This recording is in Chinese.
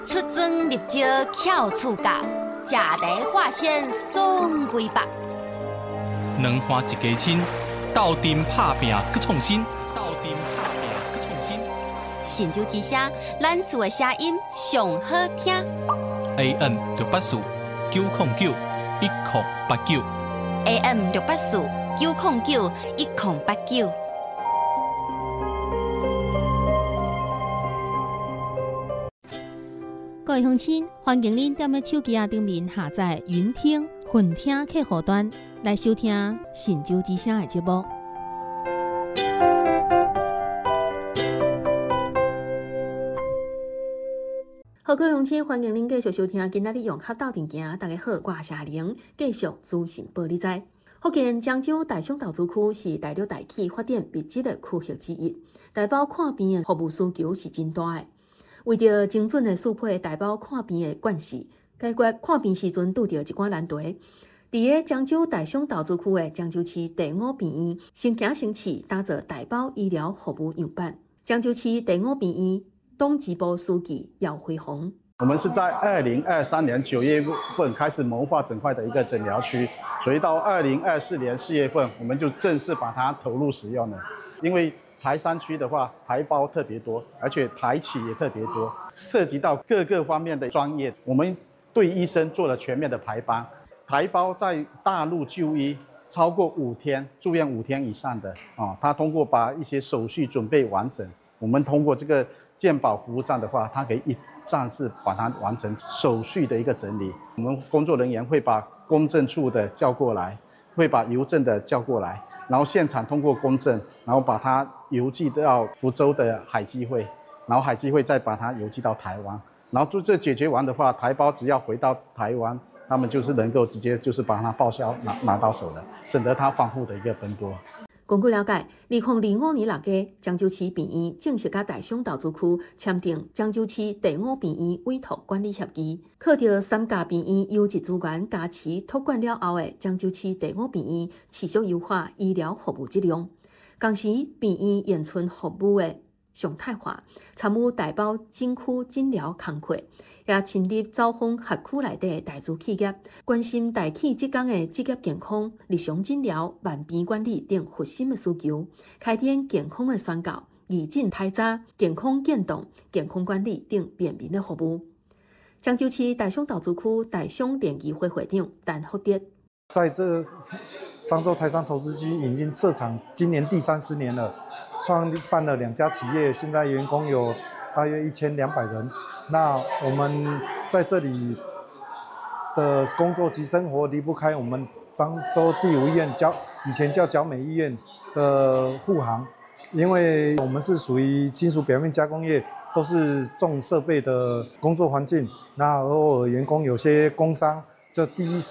出征入招巧厝家，食台化身爽规百。 两花一家亲，斗阵拍拼搁创新， 神州之声，咱厝的声音上好听。 AM 684-909-1089 AM 684-909-1089。 各位乡亲，欢迎您踮咧手机顶面下载云听、混听客户端来收听神州之声的节目。好，各位乡亲，欢迎您继续收听今仔日用客斗阵行。大家好，我是夏玲，继续资讯报你知。福建漳州大商投资区是大陆大企发展密集的区域之一，大包看病的服务需求是真大的。为着精准的适配大包看病的惯势，解决看病时阵拄到一寡难题。伫个漳州大商投资区的漳州市第5病院，先行先试打造大包医疗服务样板。漳州市第5病院东支部书记姚辉宏。 我们是在2023年9月份开始谋划整块的一个诊疗区，所以到2024年4月份，我们就正式把它投入使用了。因为台山区的话，台胞特别多，而且台企也特别多，涉及到各个方面的专业，我们对医生做了全面的排班。台胞在大陆就医超过5天，住院5天以上的他通过把一些手续准备完整，我们通过这个健保服务站的话，它可以一站式把它完成手续的一个整理。我们工作人员会把公证处的叫过来，会把邮政的叫过来，然后现场通过公证，然后把它邮寄到福州的海基会，然后海基会再把它邮寄到台湾，然后这解决完的话，台胞只要回到台湾，他们就是能够直接就是把它报销拿到手的，省得他防护的一个奔波。 根据了解，2025年6月，漳州市病院正式甲大商投资区签订漳州市第5病院委托管理协议，靠着3家病院优质资源加持托管了后的漳州市第5病院持续优化医疗服务质量。同时，病院延伸服务的常态化，参与大包整区诊疗工作，也深入走访辖区内底的大资企业，关心大企职工的职业健康、日常诊疗、慢病管理等核心的需求，开展健康的宣教、义诊台早、健康健动、健康管理等便民的服务。漳州市大商投资区大商联谊会会长陈福德， 在这漳州台商投资区已经设厂，今年第30年了，创办了2家企业，现在员工有大约1200人。那我们在这里的工作及生活离不开我们漳州第5医院以前叫角美医院的护航，因为我们是属于金属表面加工业，都是重设备的工作环境。那偶尔员工有些工伤，就第一